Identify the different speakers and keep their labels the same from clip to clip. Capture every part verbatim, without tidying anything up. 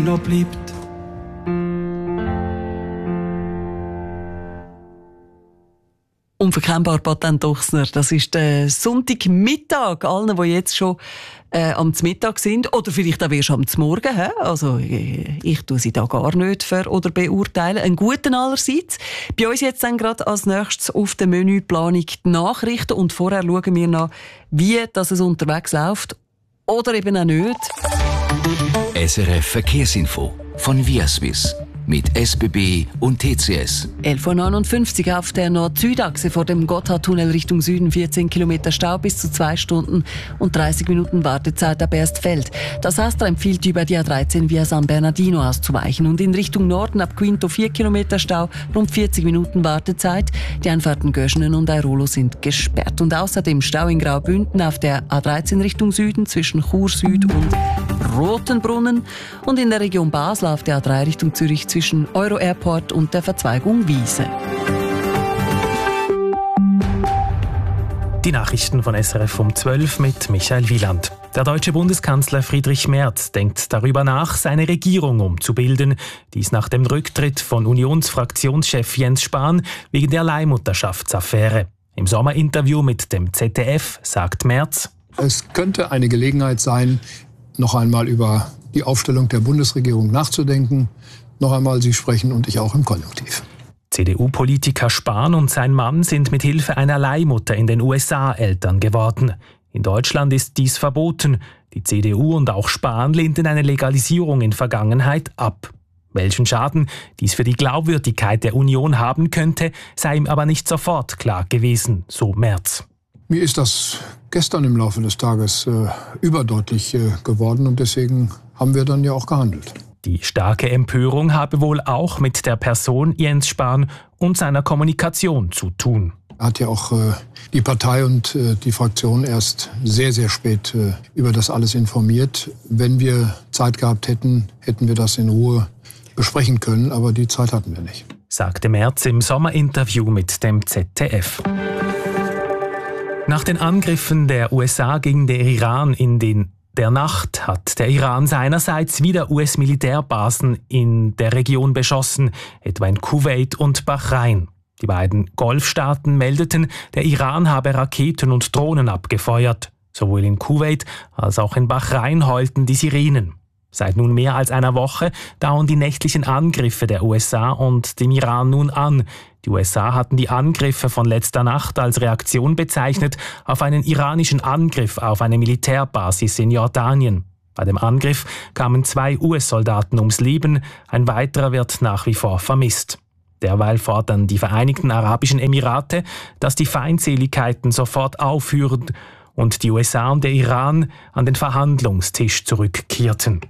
Speaker 1: noch bleibt.
Speaker 2: Unverkennbar Patent Ochsner. Das ist der Sonntagmittag. Allen, die jetzt schon äh, am Mittag sind oder vielleicht auch erst am Morgen. He? Also ich, ich tue sie da gar nicht ver- oder beurteilen. Einen guten allerseits. Bei uns jetzt dann gerade als nächstes auf der Menüplanung die Nachrichten und vorher schauen wir nach, wie das es unterwegs läuft oder eben auch nicht.
Speaker 3: S R F Verkehrsinfo von Viaswiss mit S B B und T C S.
Speaker 2: elf Uhr neunundfünfzig auf der Nord-Süd-Achse vor dem Gotthardtunnel Richtung Süden, vierzehn Kilometer Stau bis zu zwei Stunden und dreißig Minuten Wartezeit ab Erstfeld. Das Astra empfiehlt über die A dreizehn via San Bernardino auszuweichen und in Richtung Norden ab Quinto vier Kilometer Stau, rund vierzig Minuten Wartezeit. Die Einfahrten Göschenen und Airolo sind gesperrt. Und außerdem Stau in Graubünden auf der A dreizehn Richtung Süden zwischen Chur Süd und Rotenbrunnen und in der Region Basel auf der A drei Richtung Zürich zwischen Euro Airport und der Verzweigung Wiese.
Speaker 4: Die Nachrichten von S R F um zwölf mit Michael Wieland. Der deutsche Bundeskanzler Friedrich Merz denkt darüber nach, seine Regierung umzubilden. Dies nach dem Rücktritt von Unionsfraktionschef Jens Spahn wegen der Leihmutterschaftsaffäre. Im Sommerinterview mit dem Z D F sagt Merz:
Speaker 5: Es könnte eine Gelegenheit sein, noch einmal über die Aufstellung der Bundesregierung nachzudenken. Noch einmal, Sie sprechen und ich auch im Konjunktiv.
Speaker 4: C D U-Politiker Spahn und sein Mann sind mit Hilfe einer Leihmutter in den U S A Eltern geworden. In Deutschland ist dies verboten. Die C D U und auch Spahn lehnten eine Legalisierung in Vergangenheit ab. Welchen Schaden dies für die Glaubwürdigkeit der Union haben könnte, sei ihm aber nicht sofort klar gewesen, so Merz.
Speaker 5: Mir ist das gestern im Laufe des Tages äh, überdeutlich äh, geworden und deswegen haben wir dann ja auch gehandelt.
Speaker 4: Die starke Empörung habe wohl auch mit der Person Jens Spahn und seiner Kommunikation zu tun.
Speaker 5: Er hat ja auch äh, die Partei und äh, die Fraktion erst sehr, sehr spät äh, über das alles informiert. Wenn wir Zeit gehabt hätten, hätten wir das in Ruhe besprechen können, aber die Zeit hatten wir nicht.
Speaker 4: Sagte Merz im Sommerinterview mit dem Z D F. Nach den Angriffen der U S A gegen den Iran in den der Nacht hat der Iran seinerseits wieder U S-Militärbasen in der Region beschossen, etwa in Kuwait und Bahrain. Die beiden Golfstaaten meldeten, der Iran habe Raketen und Drohnen abgefeuert. Sowohl in Kuwait als auch in Bahrain heulten die Sirenen. Seit nun mehr als einer Woche dauern die nächtlichen Angriffe der U S A und dem Iran nun an. Die U S A hatten die Angriffe von letzter Nacht als Reaktion bezeichnet auf einen iranischen Angriff auf eine Militärbasis in Jordanien. Bei dem Angriff kamen zwei U S-Soldaten ums Leben, ein weiterer wird nach wie vor vermisst. Derweil fordern die Vereinigten Arabischen Emirate, dass die Feindseligkeiten sofort aufhören und die U S A und der Iran an den Verhandlungstisch zurückkehrten.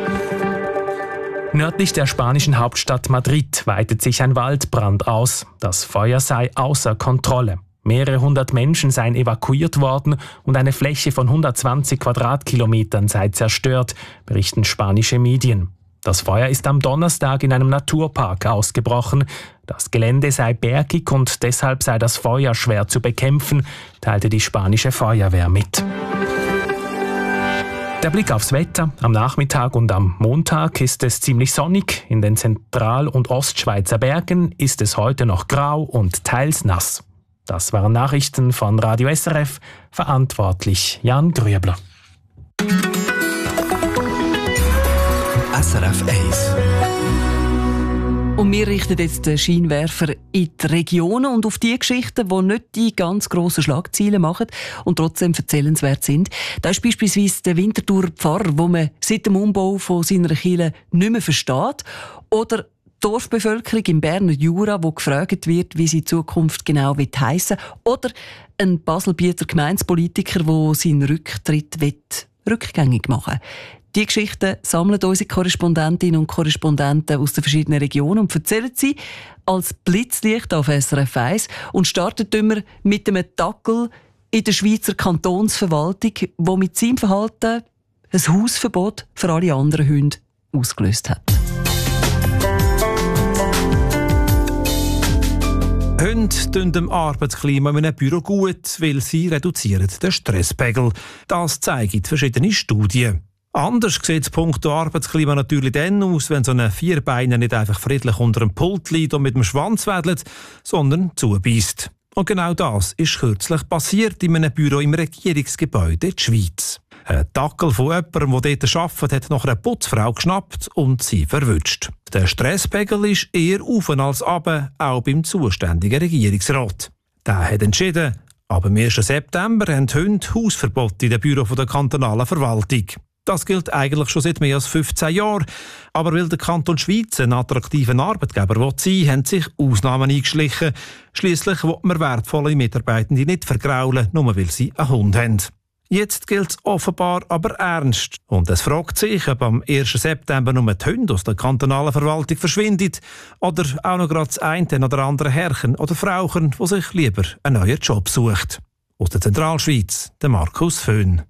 Speaker 4: Nördlich der spanischen Hauptstadt Madrid weitet sich ein Waldbrand aus. Das Feuer sei außer Kontrolle. Mehrere hundert Menschen seien evakuiert worden und eine Fläche von hundertzwanzig Quadratkilometern sei zerstört, berichten spanische Medien. Das Feuer ist am Donnerstag in einem Naturpark ausgebrochen. Das Gelände sei bergig und deshalb sei das Feuer schwer zu bekämpfen, teilte die spanische Feuerwehr mit. Der Blick aufs Wetter. Am Nachmittag und am Montag ist es ziemlich sonnig. In den Zentral- und Ostschweizer Bergen ist es heute noch grau und teils nass. Das waren Nachrichten von Radio S R F. Verantwortlich Jan Grüebler.
Speaker 3: S R F eins.
Speaker 2: Und wir richten jetzt den Scheinwerfer in die Regionen und auf die Geschichten, die nicht die ganz grossen Schlagzeilen machen und trotzdem erzählenswert sind. Da ist beispielsweise der Winterthurer Pfarrer, wo man seit dem Umbau von seiner Kirche nicht mehr versteht. Oder die Dorfbevölkerung im Berner Jura, wo gefragt wird, wie sie in Zukunft genau heissen will. Oder ein Baselbieter Gemeindepolitiker, der seinen Rücktritt rückgängig machen will. Die Geschichten sammeln unsere Korrespondentinnen und Korrespondenten aus den verschiedenen Regionen und erzählen sie als Blitzlicht auf S R F eins und startet immer mit einem Dackel in der Schweizer Kantonsverwaltung, der mit seinem Verhalten ein Hausverbot für alle anderen Hunde ausgelöst hat.
Speaker 6: Hunde tun dem Arbeitsklima in einem Büro gut, weil sie reduzieren den Stresspegel. Das zeigen verschiedene Studien. Anders sieht es punkto Arbeitsklima natürlich dann aus, wenn so ein Vierbeiner nicht einfach friedlich unter einem Pult liegt und mit dem Schwanz wedelt, sondern zubeißt. Und genau das ist kürzlich passiert in einem Büro im Regierungsgebäude in der Schweiz. Ein Dackel von jemandem, der dort arbeitet, hat nach einer Putzfrau geschnappt und sie verwünscht. Der Stresspegel ist eher auf als runter, auch beim zuständigen Regierungsrat. Der hat entschieden, ab dem ersten September haben Hunde Hausverbot in den Büros der kantonalen Verwaltung. Das gilt eigentlich schon seit mehr als fünfzehn Jahren. Aber weil der Kanton Schweiz ein attraktiver Arbeitgeber sein will, haben sich Ausnahmen eingeschlichen. Schliesslich will man wertvolle Mitarbeitende nicht vergraulen, nur weil sie einen Hund haben. Jetzt gilt es offenbar aber ernst. Und es fragt sich, ob am ersten September nur die Hunde aus der kantonalen Verwaltung verschwinden oder auch noch gerade das eine oder andere Herrchen oder Frauchen, die sich lieber einen neuen Job sucht. Aus der Zentralschweiz, der Markus Föhn.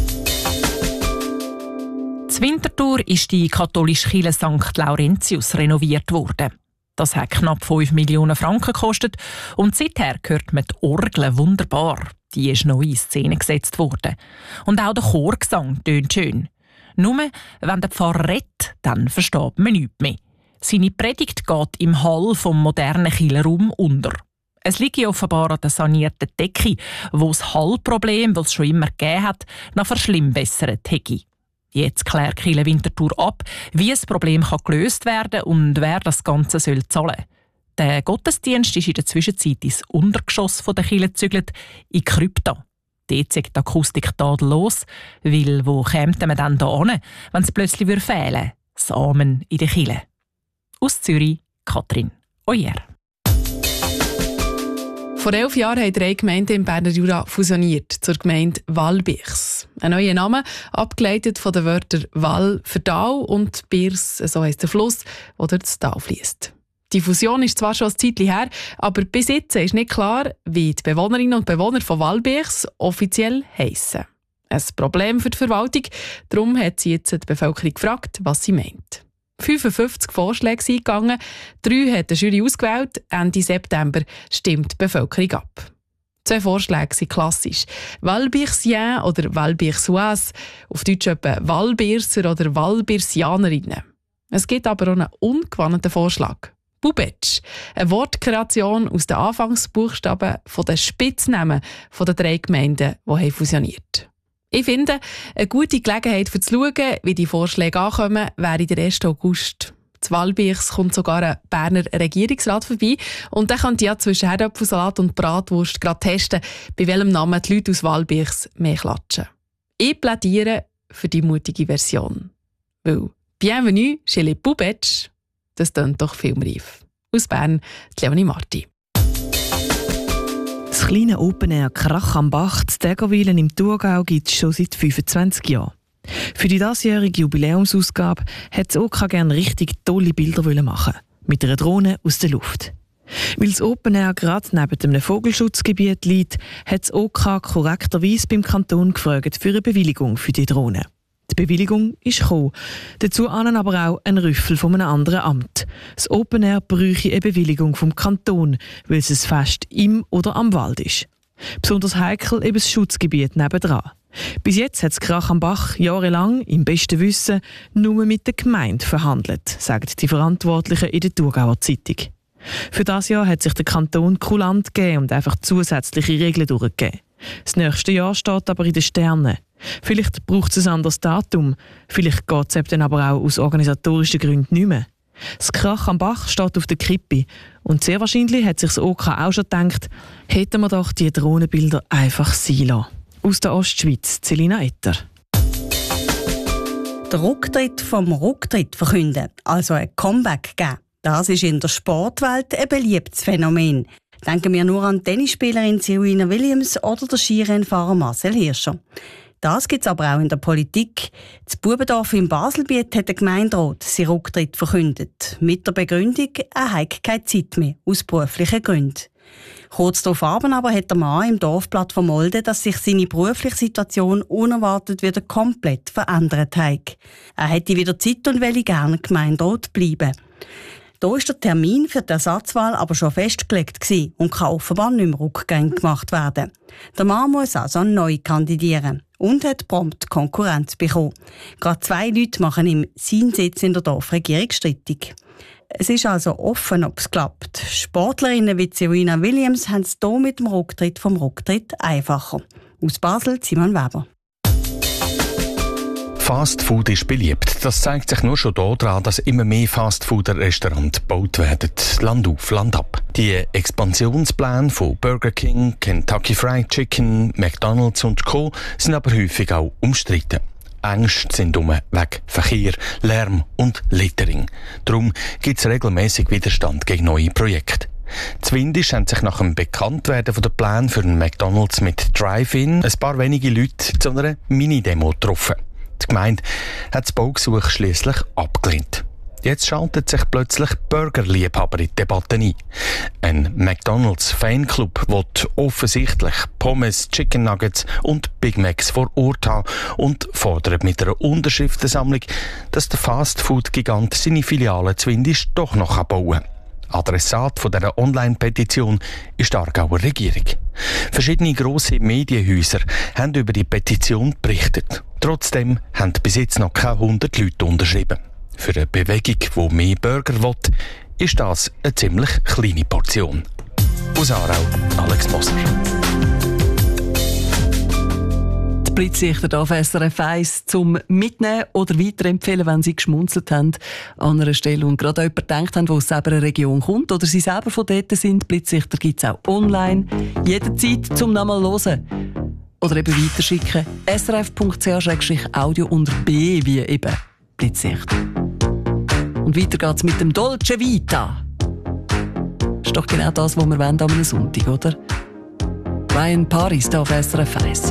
Speaker 1: In Winterthur ist die katholische Kirche Sankt Laurentius renoviert worden. Das hat knapp fünf Millionen Franken gekostet und seither hört man die Orgel wunderbar. Die ist neu in Szene gesetzt worden. Und auch der Chorgesang tönt schön. Nur, wenn der Pfarrer redet, dann versteht man nichts mehr. Seine Predigt geht im Hall vom modernen Kirchenraum unter. Es liegt offenbar an der sanierten Decke, wo das Hallproblem, das es schon immer gegeben hat, noch verschlimmbessert hätte. Jetzt klärt die Kirche Winterthur ab, wie das Problem kann gelöst werden und wer das Ganze soll zahlen. Der Gottesdienst ist in der Zwischenzeit ins Untergeschoss der Kirche gezügelt, in die Krypta. Dort zeigt die Akustik tadellos, weil wo käme man dann da hin, wenn es plötzlich fehlen würde? Das Amen in der Kirche. Aus Zürich, Katrin Oyer.
Speaker 7: Vor elf Jahren haben drei Gemeinden im Berner Jura fusioniert zur Gemeinde Walbichs. Ein neuer Name, abgeleitet von den Wörtern Wall für Tal und Birs, so heisst der Fluss, der durch das Tal fließt. Die Fusion ist zwar schon ein Zeitchen her, aber bis jetzt ist nicht klar, wie die Bewohnerinnen und Bewohner von Walbichs offiziell heissen. Ein Problem für die Verwaltung, darum hat sie jetzt die Bevölkerung gefragt, was sie meint. fünfundfünfzig Vorschläge sind eingegangen, drei hat die Jury ausgewählt, Ende September stimmt die Bevölkerung ab. Zwei Vorschläge sind klassisch. Walbichsien oder Walbichsoise, auf Deutsch etwa Walbirser oder Walbirsianerinnen. Es gibt aber auch einen ungewandten Vorschlag. Bubetsch, eine Wortkreation aus den Anfangsbuchstaben der Spitznamen der drei Gemeinden, die fusioniert haben. Ich finde, eine gute Gelegenheit, um zu schauen, wie die Vorschläge ankommen, wäre der ersten August. Zu Walbichs kommt sogar ein Berner Regierungsrat vorbei und der kann ja zwischen Herdöpfelsalat und Bratwurst gerade testen, bei welchem Namen die Leute aus Walbichs mehr klatschen. Ich plädiere für die mutige Version. Weil «Bienvenue chez les Bubetsch», das klingt doch filmreif. Aus Bern, Leonie Marti.
Speaker 8: Das kleine Open Air Krach am Bach zu Degerwilen im Thurgau gibt es schon seit fünfundzwanzig Jahren. Für die diesjährige Jubiläumsausgabe hat das O K gerne richtig tolle Bilder machen, mit einer Drohne aus der Luft. Weil das Open Air gerade neben einem Vogelschutzgebiet liegt, hat das O K korrekterweise beim Kanton gefragt für eine Bewilligung für die Drohne. Die Bewilligung ist gekommen. Dazu aber auch ein Rüffel von einem anderen Amt. Das Open Air bräuchte eine Bewilligung vom Kanton, weil es ein Fest im oder am Wald ist. Besonders heikel eben das Schutzgebiet nebendran. Bis jetzt hat das Krach am Bach jahrelang, im besten Wissen, nur mit der Gemeinde verhandelt, sagen die Verantwortlichen in der Thurgauer Zeitung. Für das Jahr hat sich der Kanton kulant gegeben und einfach zusätzliche Regeln durchgegeben. Das nächste Jahr steht aber in den Sternen. Vielleicht braucht es ein anderes Datum, vielleicht geht es dann aber auch aus organisatorischen Gründen nicht mehr. Das Krach am Bach steht auf der Kippe und sehr wahrscheinlich hat sich das O K auch schon gedacht, hätten wir doch die Drohnenbilder einfach sein lassen. Aus der Ostschweiz, Celina Etter.
Speaker 9: Der Rücktritt vom Rücktritt verkünden, also ein Comeback geben, das ist in der Sportwelt ein beliebtes Phänomen. Denken wir nur an die Tennisspielerin Serena Williams oder den Skirennfahrer Marcel Hirscher. Das gibt es aber auch in der Politik. Das Bubendorf im Baselbiet hat der Gemeinderat seinen Rücktritt verkündet. Mit der Begründung, er habe keine Zeit mehr, aus beruflichen Gründen. Kurz darauf aber hat der Mann im Dorfblatt vermeldet, dass sich seine berufliche Situation unerwartet wieder komplett verändert hat. Er hätte wieder Zeit und wolle gerne Gemeinderat bleiben. Da ist der Termin für die Ersatzwahl aber schon festgelegt gewesen und kann offenbar nicht mehr rückgängig gemacht werden. Der Mann muss also neu kandidieren. und hat prompt Konkurrenz bekommen. Gerade zwei Leute machen ihm seinen Sitz in der Dorfregierung strittig. Es ist also offen, ob es klappt. Sportlerinnen wie Serena Williams haben es hier mit dem Rücktritt vom Rücktritt einfacher. Aus Basel, Simon Weber.
Speaker 10: Fast Food ist beliebt. Das zeigt sich nur schon daran, dass immer mehr Fast-Food-Restaurants gebaut werden. Land auf, Land ab. Die Expansionspläne von Burger King, Kentucky Fried Chicken, McDonald's und Co. sind aber häufig auch umstritten. Ängste sind um wegen Verkehr, Lärm und Littering. Darum gibt es regelmäßig Widerstand gegen neue Projekte. Zwindisch haben sich nach dem Bekanntwerden der Pläne für einen McDonald's mit Drive-In ein paar wenige Leute zu einer Mini-Demo getroffen. Die Gemeinde hat das Baugesuch schliesslich abgelehnt. Jetzt schaltet sich plötzlich Burgerliebhaber in die Debatte ein. Ein McDonald's-Fanclub will offensichtlich Pommes, Chicken Nuggets und Big Macs vor Ort haben und fordert mit einer Unterschriftensammlung, dass der Fast-Food-Gigant seine Filiale Zwindisch doch noch bauen kann. Adressat von dieser Online-Petition ist die Aargauer Regierung. Verschiedene grosse Medienhäuser haben über die Petition berichtet. Trotzdem haben bis jetzt noch keine hundert Leute unterschrieben. Für eine Bewegung, die mehr Burger will, ist das eine ziemlich kleine Portion. Aus Aarau, Alex Moser.
Speaker 2: Blitzlichter auf S R F eins zum Mitnehmen oder weiterempfehlen, wenn Sie geschmunzelt haben an einer Stelle und gerade jemand gedacht haben, der aus selber einer Region kommt oder Sie selber von dort sind. Blitzlichter gibt es auch online, jederzeit zum nochmal hören oder eben weiterschicken. S R F Punkt C H Audio unter B wie eben Blitzlichter. Und weiter geht's mit dem Dolce Vita. Ist doch genau das, was wir wollen an einem Sonntag, oder? Ryan Paris hier auf S R F eins.